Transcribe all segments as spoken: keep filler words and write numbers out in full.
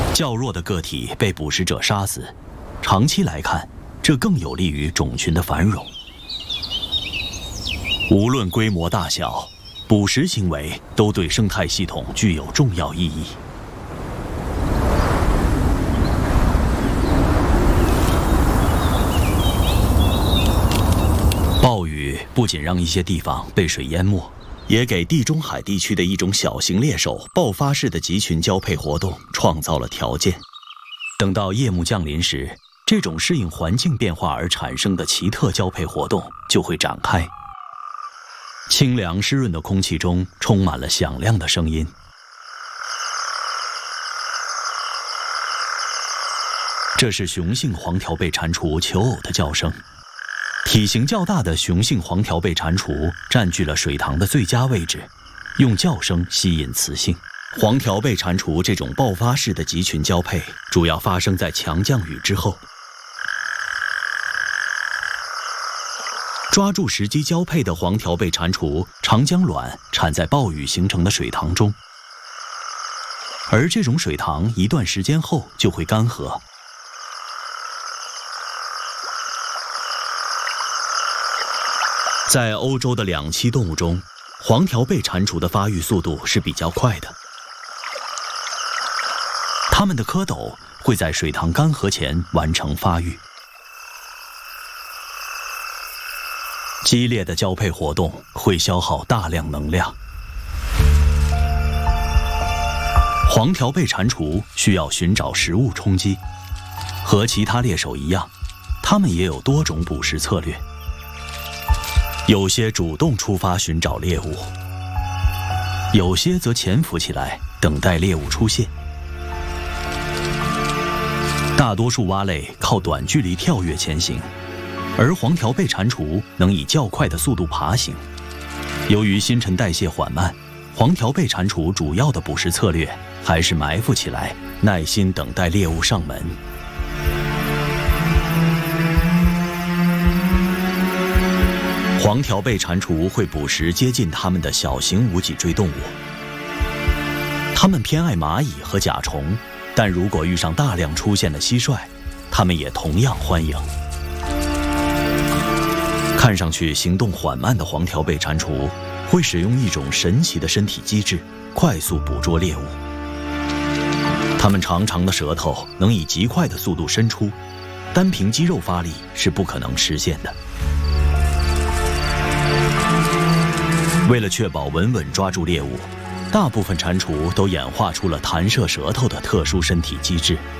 较弱的个体被捕食者杀死，长期来看，这更有利于种群的繁荣。无论规模大小，捕食行为都对生态系统具有重要意义。暴雨不仅让一些地方被水淹没，也给地中海地区的一种小型猎手爆发式的集群交配活动创造了条件。等到夜幕降临时，这种适应环境变化而产生的奇特交配活动就会展开。清凉湿润的空气中充满了响亮的声音。这是雄性黄条背蟾蜍求偶的叫声。体型较大的雄性黄条背蟾蜍占据了水塘的最佳位置，用叫声吸引雌性。黄条背蟾蜍这种爆发式的集群交配，主要发生在强降雨之后。抓住时机交配的黄条背蟾蜍常将卵产在暴雨形成的水塘中，而这种水塘一段时间后就会干涸。在欧洲的两栖动物中，黄条背蟾蜍的发育速度是比较快的。它们的蝌蚪会在水塘干涸前完成发育。激烈的交配活动会消耗大量能量。黄条背蟾蜍需要寻找食物充饥，和其他猎手一样，它们也有多种捕食策略。有些主动出发寻找猎物，有些则潜伏起来等待猎物出现。大多数蛙类靠短距离跳跃前行，而黄条背蟾蜍能以较快的速度爬行。由于新陈代谢缓慢，黄条背蟾蜍主要的捕食策略还是埋伏起来，耐心等待猎物上门。黄条背蟾蜍会捕食接近它们的小型无脊椎动物，它们偏爱蚂蚁和甲虫，但如果遇上大量出现的蟋蟀，它们也同样欢迎。看上去行动缓慢的黄条背蟾蜍会使用一种神奇的身体机制，快速捕捉猎物。它们长长的舌头能以极快的速度伸出，单凭肌肉发力是不可能实现的。为了确保稳稳抓住猎物，大部分蟾蜍都演化出了弹射舌头的特殊身体机制。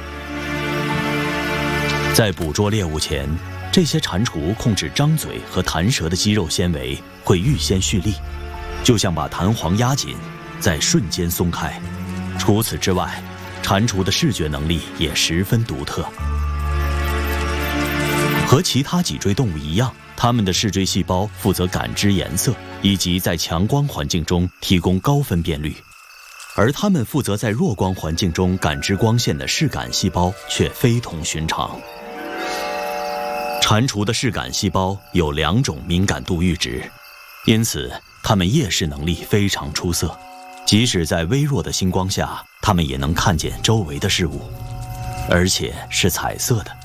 在捕捉猎物前，这些蟾蜍控制张嘴和弹舌的肌肉纤维会预先蓄力，就像把弹簧压紧，在瞬间松开。除此之外，蟾蜍的视觉能力也十分独特。和其他脊椎动物一样，它们的视锥细胞负责感知颜色，以及在强光环境中提供高分辨率，而它们负责在弱光环境中感知光线的视感细胞却非同寻常。蟾蜍的视感细胞有两种敏感度阈值，因此它们夜视能力非常出色，即使在微弱的星光下，它们也能看见周围的事物，而且是彩色的。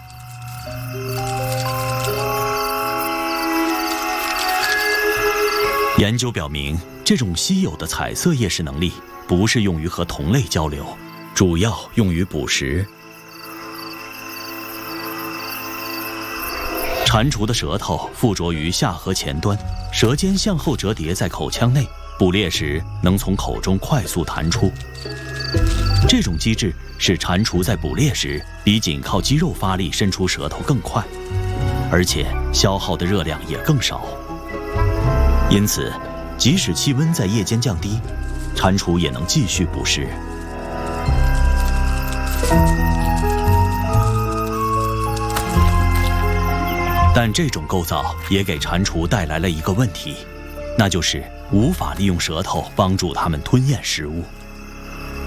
研究表明，这种稀有的彩色夜视能力不是用于和同类交流，主要用于捕食。蟾蜍的舌头附着于下颌前端，舌尖向后折叠在口腔内，捕猎时能从口中快速弹出。这种机制使蟾蜍在捕猎时比仅靠肌肉发力伸出舌头更快，而且消耗的热量也更少。因此，即使气温在夜间降低，蟾蜍也能继续捕食。但这种构造也给蟾蜍带来了一个问题，那就是无法利用舌头帮助它们吞咽食物。